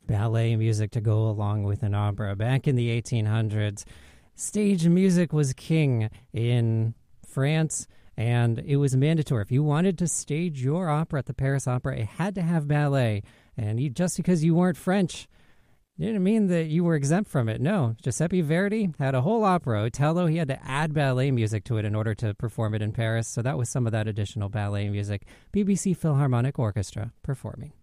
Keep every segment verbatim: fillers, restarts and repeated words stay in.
ballet music to go along with an opera. Back in the eighteen hundreds, stage music was king in France, and it was mandatory. If you wanted to stage your opera at the Paris Opera, it had to have ballet. And you, just because you weren't French didn't mean that you were exempt from it. No, Giuseppe Verdi had a whole opera, Otello. He had to add ballet music to it in order to perform it in Paris. So that was some of that additional ballet music. B B C Philharmonic Orchestra performing.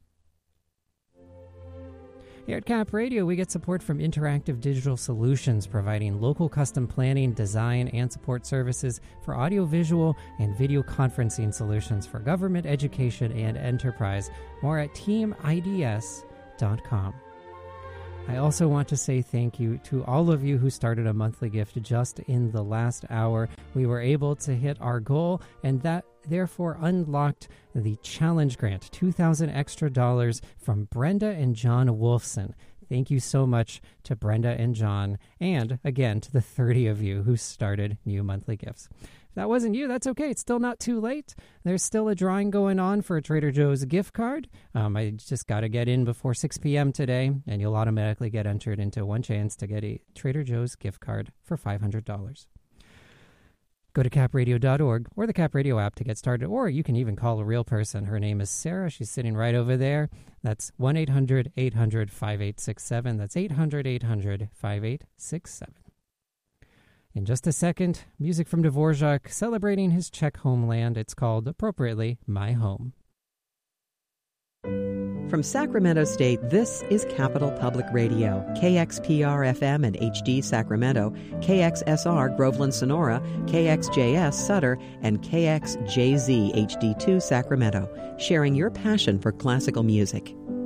Here at Cap Radio, we get support from Interactive Digital Solutions, providing local custom planning, design, and support services for audiovisual and video conferencing solutions for government, education, and enterprise. More at team I D S dot com. I also want to say thank you to all of you who started a monthly gift just in the last hour. We were able to hit our goal, and that therefore unlocked the challenge grant, two thousand extra dollars from Brenda and John Wolfson. Thank you so much to Brenda and John, and again to the thirty of you who started new monthly gifts. If that wasn't you, that's okay. It's still not too late. There's still a drawing going on for a Trader Joe's gift card. Um, I just got to get in before six p.m. today, and you'll automatically get entered into one chance to get a Trader Joe's gift card for five hundred dollars. Go to cap radio dot org or the Cap Radio app to get started, or you can even call a real person. Her name is Sarah. She's sitting right over there. That's one eight hundred eight hundred fifty-eight sixty-seven. That's eight hundred eight hundred fifty-eight sixty-seven. In just a second, music from Dvorak celebrating his Czech homeland. It's called, appropriately, My Home. From Sacramento State, this is Capital Public Radio, K X P R F M and H D Sacramento, K X S R Groveland Sonora, K X J S Sutter, and K X J Z H D two Sacramento, sharing your passion for classical music.